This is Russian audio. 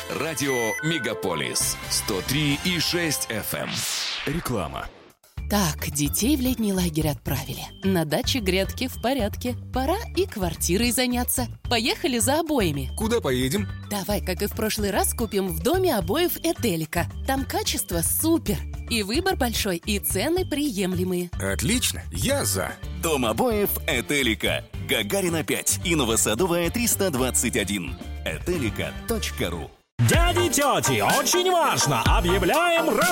Радио «Мегаполис» 103,6 FM. Реклама. Так, детей в летний лагерь отправили. На даче грядки в порядке. Пора и квартирой заняться. Поехали за обоями. Куда поедем? Давай, как и в прошлый раз, купим в доме обоев Этелика. Там качество супер. И выбор большой, и цены приемлемые. Отлично, я за. Дом обоев Этелика. Гагарина 5 и Новосадовая 321. Этелика.ру. Дяди, тети, очень важно! Объявляем